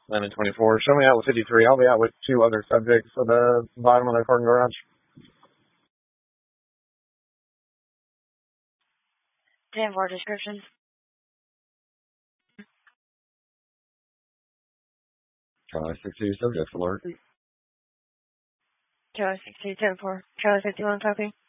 Landing 24. Show me out with 53. I'll be out with 2 other subjects at the bottom of the parking garage. 10-4 description. Charlie 62, subject alert. Charlie 62, 10-4. Charlie 51, copy.